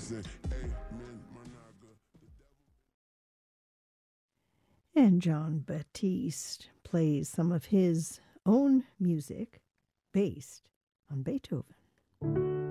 And John Batiste plays some of his own music based on Beethoven.